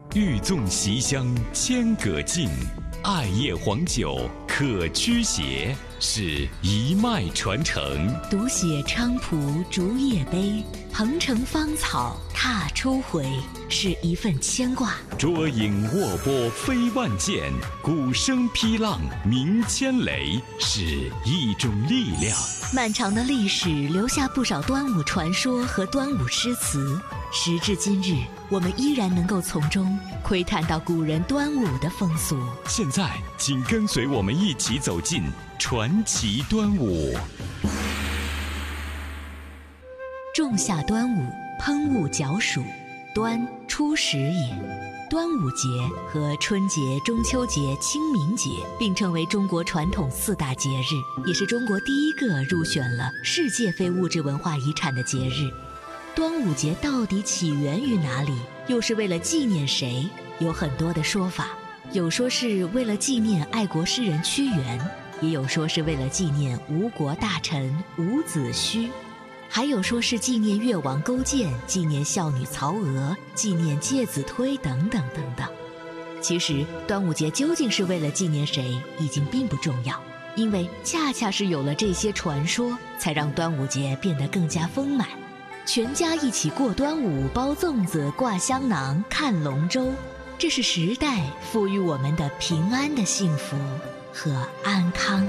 欲纵席香千舸尽，艾叶黄酒可驱邪，是一脉传承。 读写菖蒲竹叶杯，蓬城芳草踏初回，是一份牵挂。 卓影卧波飞万箭，鼓声劈浪鸣千雷，是一种力量。 漫长的历史留下不少端午传说和端午诗词，时至今日，我们依然能够从中窥探到古人端午的风俗。 现在，请跟随我们一起走进传奇端午。 仲夏端午，喷雾角暑，端，初始也。端午节和春节、中秋节、清明节并称为中国传统4大节日，也是中国第一个入选了世界非物质文化遗产的节日。端午节到底起源于哪里？又是为了纪念谁？有很多的说法，有说是为了纪念爱国诗人屈原，也有说是为了纪念吴国大臣伍子胥，还有说是纪念越王勾践，纪念孝女曹娥，纪念介子推等等等等。其实端午节究竟是为了纪念谁，已经并不重要，因为恰恰是有了这些传说，才让端午节变得更加丰满。全家一起过端午，包粽子，挂香囊，看龙舟，这是时代赋予我们的平安的幸福和安康。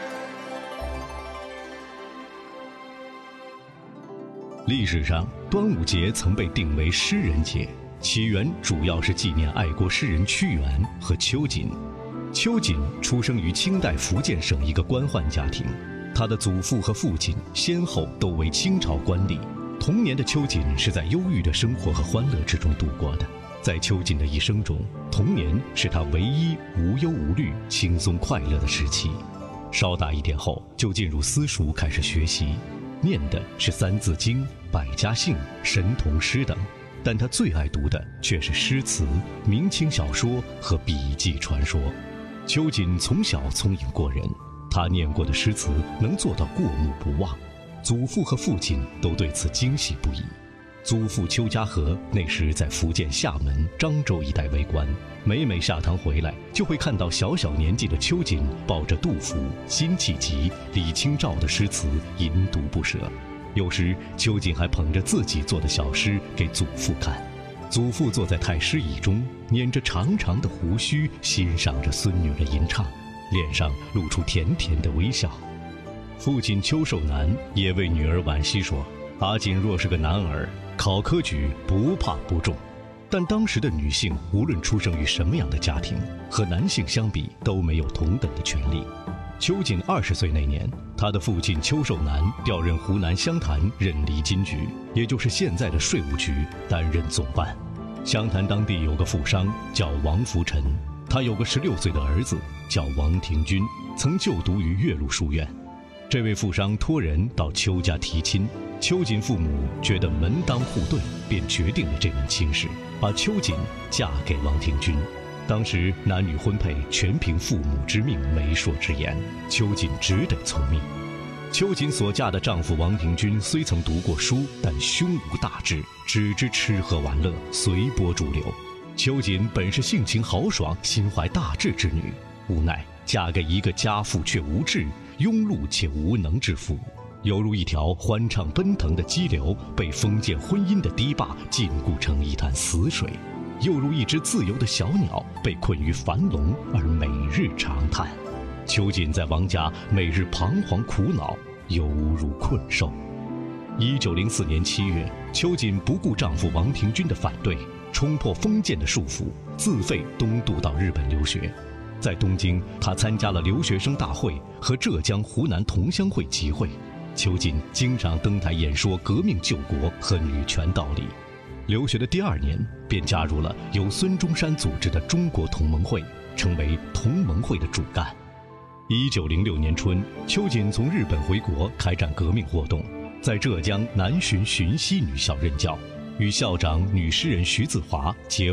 历史上，端午节曾被定为诗人节，起源主要是纪念爱国诗人屈原和秋瑾。秋瑾出生于清代福建省一个官宦家庭，他的祖父和父亲先后都为清朝官吏。童年的秋瑾是在忧郁的生活和欢乐之中度过的。在秋瑾的一生中，童年是他唯一无忧无虑、轻松快乐的时期。稍大一点后，就进入私塾开始学习，念的是《三字经》《百家姓》《神童诗》等，但他最爱读的却是诗词、明清小说和笔记传说。秋瑾从小聪颖过人，他念过的诗词能做到过目不忘。祖父和父亲都对此惊喜不已。祖父邱家和那时在福建厦门、漳州一带为官，每下堂回来，就会看到小小年纪的秋瑾抱着杜甫、辛弃疾、李清照的诗词吟读不舍。有时秋瑾还捧着自己做的小诗给祖父看。祖父坐在太师椅中，捻着长长的胡须，欣赏着孙女的吟唱，脸上露出甜甜的微笑。父亲邱寿南也为女儿惋惜说：“阿瑾若是个男儿，考科举不怕不中。”但当时的女性无论出生于什么样的家庭，和男性相比都没有同等的权利。秋瑾20岁那年，他的父亲邱寿南调任湖南湘潭任厘金局，也就是现在的税务局，担任总办。湘潭当地有个富商叫王福臣，他有个16岁的儿子叫王廷钧，曾就读于岳麓书院。这位富商托人到邱家提亲，秋瑾父母觉得门当户对，便决定了这门亲事，把秋瑾嫁给王廷钧。当时男女婚配全凭父母之命、媒妁之言，秋瑾只得从命。秋瑾所嫁的丈夫王廷钧虽曾读过书，但胸无大志，只知吃喝玩乐，随波逐流。秋瑾本是性情豪爽、心怀大志之女，无奈嫁给一个家富却无志、庸碌且无能之妇，犹如一条欢畅奔腾的激流，被封建婚姻的堤坝禁锢成一潭死水；又如一只自由的小鸟，被困于樊笼而每日长叹。秋瑾在王家每日彷徨苦恼，犹如困兽。1904年7月，秋瑾不顾丈夫王廷钧的反对，冲破封建的束缚，自费东渡到日本留学。在东京，他参加了留学生大会和浙江、湖南同乡会集会。秋瑾经常登台演说革命救国和女权道理。留学的第2年，便加入了由孙中山组织的中国同盟会，成为同盟会的主干。1906年春，秋瑾从日本回国，开展革命活动，在浙江南浔浔溪女校任教，与校长女诗人徐自华结